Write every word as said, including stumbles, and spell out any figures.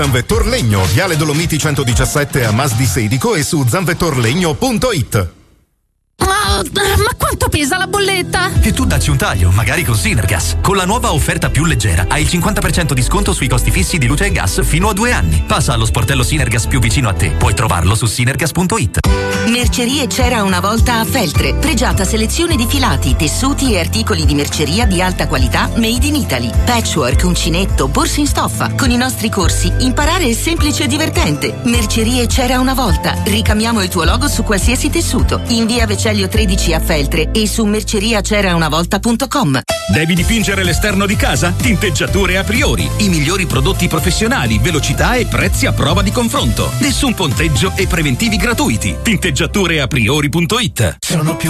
Zanvettor Legno, Viale Dolomiti centodiciassette a Mas di Sedico e su zanvettorlegno punto it. Ma, ma quanto pesa la bolletta? E tu dacci un taglio, magari con Sinergas. Con la nuova offerta più leggera hai il cinquanta per cento di sconto sui costi fissi di luce e gas fino a due anni. Passa allo sportello Sinergas più vicino a te. Puoi trovarlo su sinergas punto it. Mercerie C'era una volta a Feltre. Pregiata selezione di filati, tessuti e articoli di merceria di alta qualità made in Italy. Patchwork, uncinetto, borse in stoffa. Con i nostri corsi imparare è semplice e divertente. Mercerie C'era una volta. Ricamiamo il tuo logo su qualsiasi tessuto. In via Vecelio tredici a Feltre e su merceria c'era una volta punto com. Devi dipingere l'esterno di casa? Tinteggiature a priori. I migliori prodotti professionali, velocità e prezzi a prova di confronto. Nessun ponteggio e preventivi gratuiti. tinteggiature a priori punto it. Sono più